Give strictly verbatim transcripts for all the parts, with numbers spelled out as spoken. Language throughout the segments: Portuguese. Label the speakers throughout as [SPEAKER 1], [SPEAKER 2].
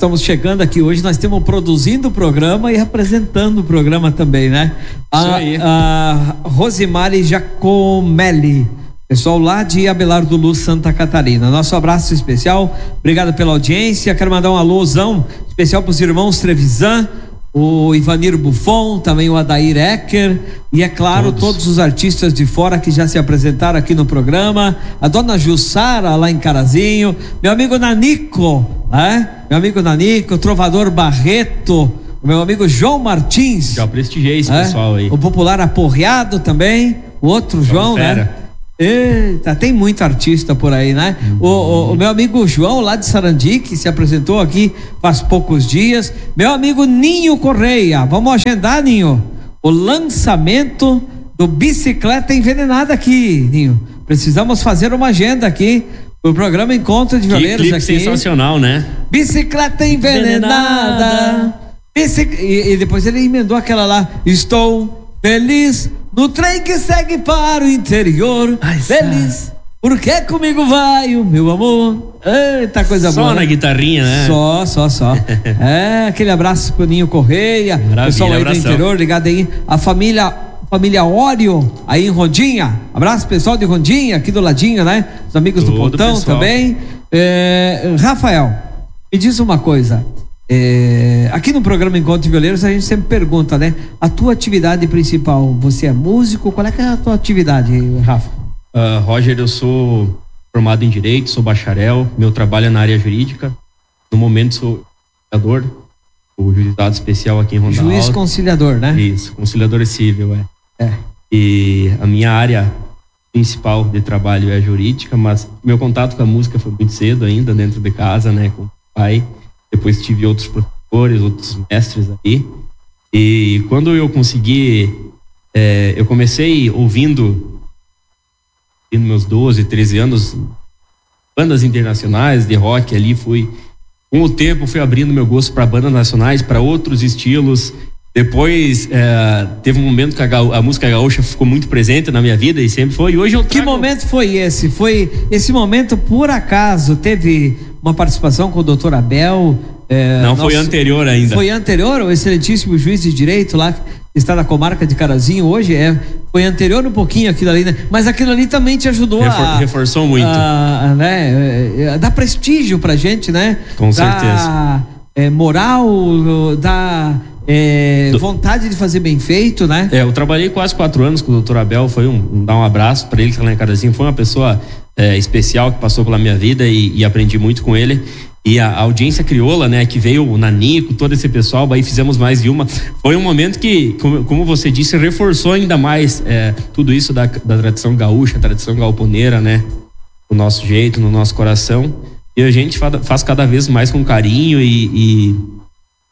[SPEAKER 1] estamos chegando aqui hoje, nós estamos produzindo o programa e apresentando o programa também, né?
[SPEAKER 2] Isso a, aí.
[SPEAKER 1] A Rosimari Giacomelli, pessoal lá de Abelardo Luz, Santa Catarina. Nosso abraço especial, obrigado pela audiência. Quero mandar um alôzão especial para os irmãos Trevisan, o Ivanir Buffon, também o Adair Ecker e, é claro, todos. todos os artistas de fora que já se apresentaram aqui no programa, a dona Jussara lá em Carazinho, meu amigo Nanico, né? Meu amigo Nanico, o Trovador Barreto, o meu amigo João Martins.
[SPEAKER 2] Já prestigiei esse é? pessoal aí.
[SPEAKER 1] O popular Aporreado também, o outro João, João né? Eita, tem muito artista por aí, né? Uhum. O, o, o meu amigo João, lá de Sarandi, que se apresentou aqui faz poucos dias. Meu amigo Ninho Correia, vamos agendar, Ninho, o lançamento do Bicicleta Envenenada aqui, Ninho. Precisamos fazer uma agenda aqui o programa Encontro de Violeiros aqui.
[SPEAKER 2] Sensacional, né?
[SPEAKER 1] Bicicleta Envenenada. Bicic... E, e depois ele emendou aquela lá, estou feliz no trem que segue para o interior. Ai, feliz, porque comigo vai o meu amor. Eita, coisa
[SPEAKER 2] só
[SPEAKER 1] boa.
[SPEAKER 2] Só na guitarrinha, né?
[SPEAKER 1] Só, só, só. É, aquele abraço pro Ninho Correia, maravilha, pessoal aí abração. Do interior, ligado aí. A família, família Ório, aí em Rondinha. Abraço, pessoal de Rondinha, aqui do ladinho, né? Os amigos Todo do Pontão pessoal. Também. É, Rafael, me diz uma coisa. É, aqui no programa Encontro de Violeiros a gente sempre pergunta, né? A tua atividade principal, você é músico? Qual é, que é a tua atividade, Rafa?
[SPEAKER 2] Uh, Roger, eu sou formado em Direito, sou bacharel, meu trabalho é na área jurídica. No momento sou conciliador, o juizado especial aqui em Rondonópolis.
[SPEAKER 1] Juiz conciliador, né?
[SPEAKER 2] Isso, conciliador civil, é.
[SPEAKER 1] é.
[SPEAKER 2] E a minha área principal de trabalho é jurídica, mas meu contato com a música foi muito cedo ainda, dentro de casa, né? Com o pai. Depois tive outros professores, outros mestres aí. E quando eu consegui, é, eu comecei ouvindo, nos meus doze, treze anos, bandas internacionais de rock ali, fui, com o tempo fui abrindo meu gosto para bandas nacionais, para outros estilos. Depois é, teve um momento que a, a música gaúcha ficou muito presente na minha vida e sempre foi. E hoje eu trago...
[SPEAKER 1] Que momento foi esse? Foi esse momento, por acaso, teve uma participação com o doutor Abel? É,
[SPEAKER 2] Não,
[SPEAKER 1] nosso...
[SPEAKER 2] foi anterior ainda.
[SPEAKER 1] Foi anterior, o excelentíssimo juiz de direito lá, que está na comarca de Carazinho hoje, é, foi anterior um pouquinho aquilo ali, né? Mas aquilo ali também te ajudou
[SPEAKER 2] Refor,
[SPEAKER 1] a...
[SPEAKER 2] Reforçou muito.
[SPEAKER 1] A, a, né? Dá prestígio pra gente, né?
[SPEAKER 2] Com
[SPEAKER 1] dá,
[SPEAKER 2] certeza.
[SPEAKER 1] É, moral, dá... É, Do... vontade de fazer bem feito, né?
[SPEAKER 2] É, eu trabalhei quase quatro anos com o doutor Abel, foi um, um dar um abraço para ele que tá lá em Carazinho, foi uma pessoa é, especial que passou pela minha vida e, e aprendi muito com ele. E a, a audiência crioula, né, que veio o Nanico, todo esse pessoal, aí fizemos mais de uma. Foi um momento que, como, como você disse, reforçou ainda mais é, tudo isso da, da tradição gaúcha, tradição galponeira, né? No nosso jeito, no nosso coração. E a gente faz, faz cada vez mais com carinho e... e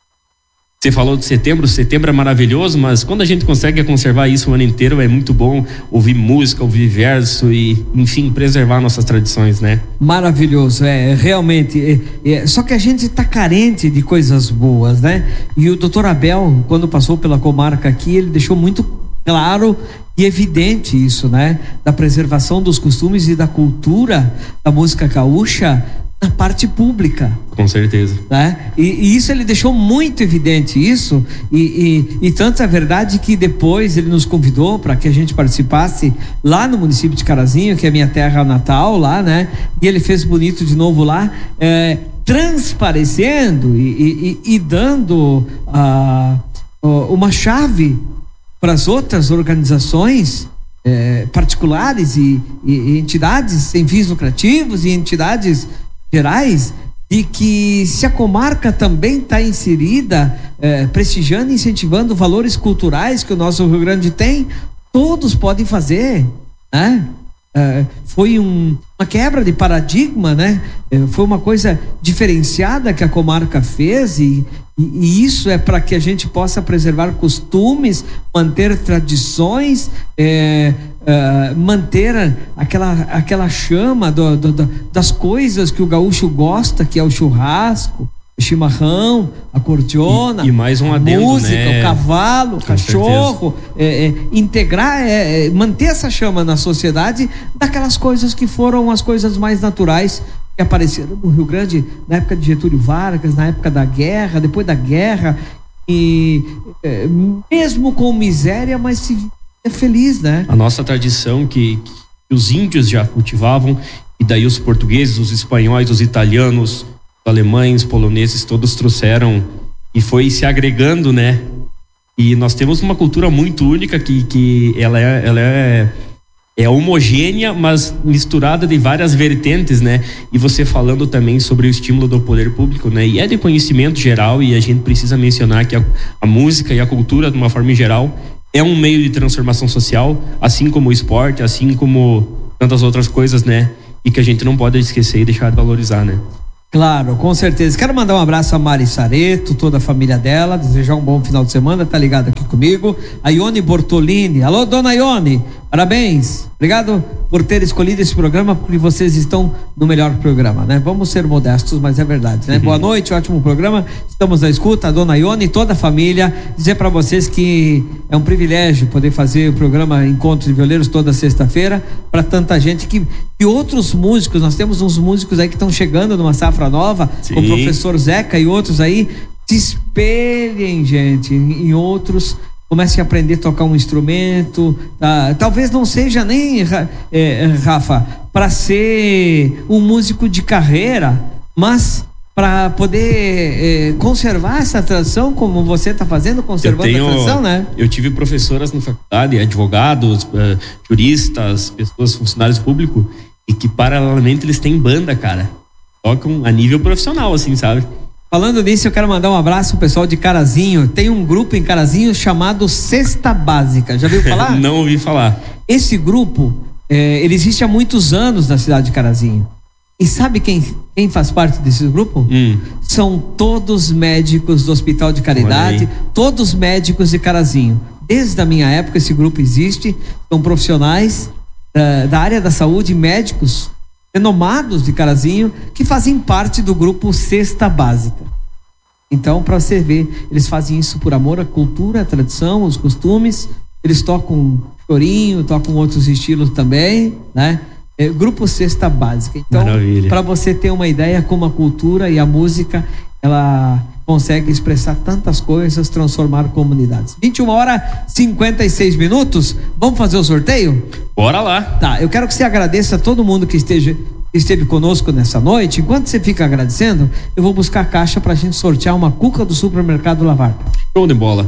[SPEAKER 2] você falou de setembro, setembro é maravilhoso, mas quando a gente consegue conservar isso o ano inteiro, é muito bom ouvir música, ouvir verso e, enfim, preservar nossas tradições, né?
[SPEAKER 1] Maravilhoso, é, realmente, é, é, só que a gente tá carente de coisas boas, né? E o doutor Abel, quando passou pela comarca aqui, ele deixou muito claro e evidente isso, né? Da preservação dos costumes e da cultura da música gaúcha na parte pública.
[SPEAKER 2] Com certeza.
[SPEAKER 1] Né? E, e isso ele deixou muito evidente isso e, e, e tanto é verdade que depois ele nos convidou para que a gente participasse lá no município de Carazinho, que é a minha terra natal lá, né? E ele fez bonito de novo lá, é, transparecendo e, e, e dando a, uma chave para as outras organizações é, particulares e, e, e entidades sem fins lucrativos e entidades gerais, de que se a comarca também está inserida, eh, prestigiando e incentivando valores culturais que o nosso Rio Grande tem, todos podem fazer, né? Eh, foi um, uma quebra de paradigma, né? Eh, foi uma coisa diferenciada que a comarca fez e, e, e isso é para que a gente possa preservar costumes, manter tradições, eh, Uh, manter aquela, aquela chama do, do, do, das coisas que o gaúcho gosta, que é o churrasco, o chimarrão, a cordiona,
[SPEAKER 2] e, e mais um
[SPEAKER 1] a
[SPEAKER 2] adendo,
[SPEAKER 1] música,
[SPEAKER 2] né?
[SPEAKER 1] o cavalo, o
[SPEAKER 2] Com
[SPEAKER 1] cachorro, é, é, integrar, é, manter essa chama na sociedade daquelas coisas que foram as coisas mais naturais que apareceram no Rio Grande na época de Getúlio Vargas, na época da guerra, depois da guerra, e é, mesmo com miséria, mas se é feliz, né?
[SPEAKER 2] A nossa tradição que, que os índios já cultivavam, e daí os portugueses, os espanhóis, os italianos, os alemães, poloneses, todos trouxeram e foi se agregando, né? E nós temos uma cultura muito única que, que ela, é, ela é, é homogênea, mas misturada de várias vertentes, né? E você falando também sobre o estímulo do poder público, né? E é de conhecimento geral, e a gente precisa mencionar que a, a música e a cultura, de uma forma geral, é um meio de transformação social, assim como o esporte, assim como tantas outras coisas, né? E que a gente não pode esquecer e deixar de valorizar, né?
[SPEAKER 1] Claro, com certeza. Quero mandar um abraço a Mari Sareto, toda a família dela, desejar um bom final de semana, tá ligado aqui comigo. A Ione Bortolini. Alô, dona Ione, parabéns. Obrigado por ter escolhido esse programa, porque vocês estão no melhor programa, né? Vamos ser modestos, mas é verdade, né? Uhum. Boa noite, ótimo programa. Estamos na escuta, a dona Ione e toda a família. Dizer para vocês que é um privilégio poder fazer o programa Encontros de Violeiros toda sexta-feira para tanta gente que e outros músicos. Nós temos uns músicos aí que estão chegando numa safra nova, Sim. com o professor Zeca e outros aí. Se espelhem, gente, em outros. Comece a aprender a tocar um instrumento, tá? Talvez não seja nem, é, Rafa, para ser um músico de carreira, mas para poder é, conservar essa tradição, como você está fazendo, conservando tenho, a tradição, né?
[SPEAKER 2] Eu tive professoras na faculdade, advogados, uh, juristas, pessoas, funcionários públicos, e que paralelamente eles têm banda, cara. Tocam a nível profissional, assim, sabe?
[SPEAKER 1] Falando nisso, eu quero mandar um abraço pro pessoal de Carazinho. Tem um grupo em Carazinho chamado Cesta Básica. Já ouviu falar?
[SPEAKER 2] Não ouvi falar.
[SPEAKER 1] Esse grupo, é, ele existe há muitos anos na cidade de Carazinho. E sabe quem, quem faz parte desse grupo? Hum. São todos médicos do Hospital de Caridade, todos médicos de Carazinho. Desde a minha época esse grupo existe. São profissionais uh, da área da saúde, médicos renomados de Carazinho, que fazem parte do grupo Cesta Básica. Então, para você ver, eles fazem isso por amor à cultura, à tradição, aos costumes. Eles tocam chorinho, tocam outros estilos também, né? É, grupo Cesta Básica. Então, para você ter uma ideia como a cultura e a música, ela consegue expressar tantas coisas, transformar comunidades. vinte e uma horas e cinquenta e seis minutos. Vamos fazer o sorteio?
[SPEAKER 2] Bora lá.
[SPEAKER 1] Tá, eu quero que você agradeça a todo mundo que esteja, esteve conosco nessa noite. Enquanto você fica agradecendo, eu vou buscar a caixa pra gente sortear uma cuca do Supermercado Lavarta.
[SPEAKER 2] Show de bola.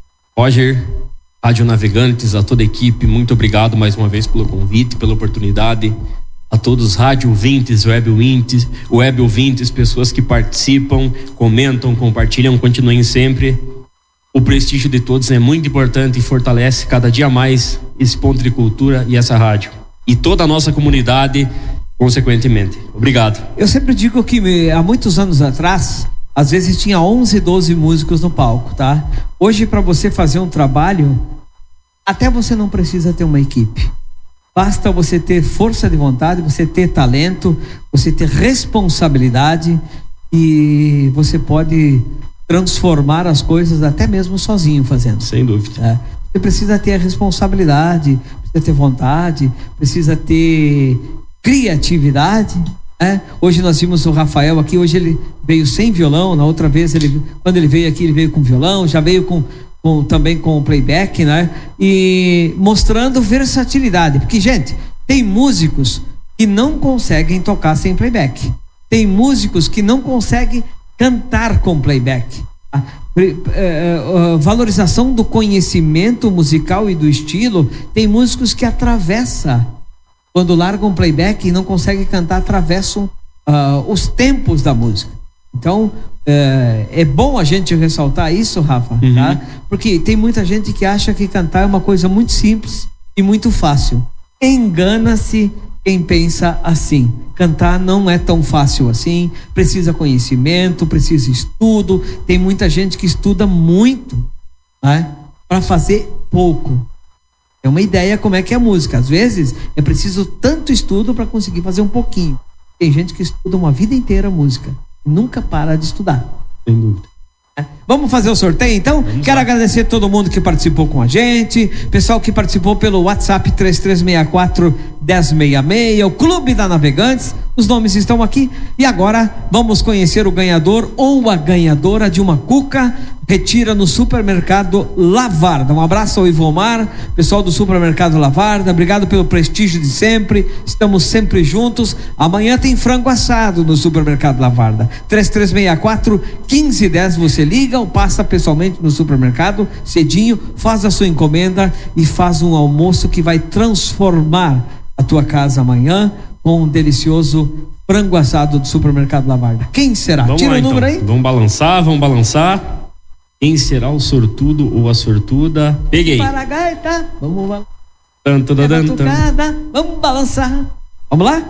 [SPEAKER 2] Roger, Rádio Navegantes, a toda a equipe, muito obrigado mais uma vez pelo convite, pela oportunidade. A todos os rádio ouvintes, web ouvintes, web ouvintes, pessoas que participam, comentam, compartilham, continuem sempre. O prestígio de todos é muito importante e fortalece cada dia mais esse ponto de cultura e essa rádio. E toda a nossa comunidade, consequentemente. Obrigado.
[SPEAKER 1] Eu sempre digo que há muitos anos atrás, às vezes tinha onze, doze músicos no palco, tá? Hoje, para você fazer um trabalho, até você não precisa ter uma equipe. Basta você ter força de vontade, você ter talento, você ter responsabilidade e você pode transformar as coisas até mesmo sozinho fazendo.
[SPEAKER 2] Sem dúvida.
[SPEAKER 1] É. Você precisa ter a responsabilidade, precisa ter vontade, precisa ter criatividade. É. Hoje nós vimos o Rafael aqui, hoje ele veio sem violão, na outra vez, ele, quando ele veio aqui, ele veio com violão, já veio com... Com, também com o playback, né? E mostrando versatilidade, porque, gente, tem músicos que não conseguem tocar sem playback, tem músicos que não conseguem cantar com playback. A, a, a, a valorização do conhecimento musical e do estilo, tem músicos que atravessam, quando largam playback e não conseguem cantar, atravessam uh, os tempos da música. Então, é, é bom a gente ressaltar isso, Rafa, uhum. tá? Porque tem muita gente que acha que cantar é uma coisa muito simples e muito fácil. Engana-se quem pensa assim. Cantar não é tão fácil assim, precisa conhecimento, precisa estudo. Tem muita gente que estuda muito, né? Para fazer pouco. É uma ideia como é que é a música. Às vezes é preciso tanto estudo para conseguir fazer um pouquinho. Tem gente que estuda uma vida inteira música. Nunca para de estudar.
[SPEAKER 2] Sem dúvida.
[SPEAKER 1] Vamos fazer o sorteio então?
[SPEAKER 2] Vamos
[SPEAKER 1] Quero
[SPEAKER 2] lá.
[SPEAKER 1] agradecer todo mundo que participou com a gente, pessoal que participou pelo WhatsApp três três seis quatro, um zero seis seis, o Clube da Navegantes, os nomes estão aqui. E agora vamos conhecer o ganhador ou a ganhadora de uma cuca retira no Supermercado Lavarda. Um abraço ao Ivomar, pessoal do Supermercado Lavarda, obrigado pelo prestígio de sempre, estamos sempre juntos. Amanhã tem frango assado no Supermercado Lavarda. Três três seis quatro, um cinco um zero, você liga ou passa pessoalmente no supermercado cedinho, faz a sua encomenda e faz um almoço que vai transformar a tua casa amanhã com um delicioso frango assado do Supermercado Lavarda. Quem será?
[SPEAKER 2] Vamos
[SPEAKER 1] Tira
[SPEAKER 2] lá,
[SPEAKER 1] o número
[SPEAKER 2] então.
[SPEAKER 1] aí.
[SPEAKER 2] Vamos balançar, vamos balançar. Quem será o sortudo ou a sortuda? Peguei.
[SPEAKER 1] Para a gaita, vamos balançar.
[SPEAKER 2] Tan, tan, tan, tan.
[SPEAKER 1] Vamos balançar. Vamos lá?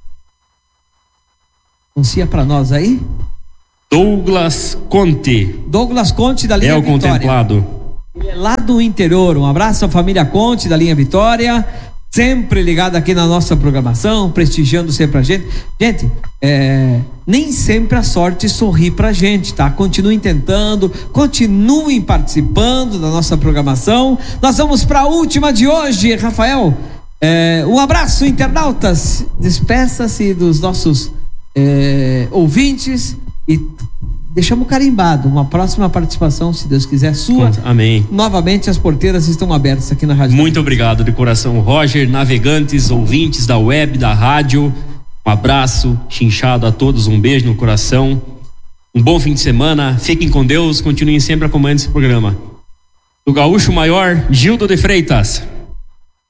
[SPEAKER 1] Anuncia para nós aí.
[SPEAKER 2] Douglas Conte.
[SPEAKER 1] Douglas Conte da linha
[SPEAKER 2] É o
[SPEAKER 1] Vitória.
[SPEAKER 2] contemplado.
[SPEAKER 1] Ele é lá do interior. Um abraço à família Conte da linha Vitória, sempre ligado aqui na nossa programação, prestigiando sempre a gente. Gente, é, nem sempre a sorte sorri pra gente, tá? Continuem tentando, continuem participando da nossa programação. Nós vamos para a última de hoje, Rafael. É, um abraço, internautas. Despeça-se dos nossos é, ouvintes e deixamos carimbado uma próxima participação, se Deus quiser, sua.
[SPEAKER 2] Amém.
[SPEAKER 1] Novamente as porteiras estão abertas aqui na Rádio.
[SPEAKER 2] Muito obrigado de coração, Roger, navegantes, ouvintes da web, da rádio. Um abraço chinchado a todos, um beijo no coração. Um bom fim de semana, fiquem com Deus, continuem sempre acompanhando esse programa. Do Gaúcho Maior, Gildo de Freitas.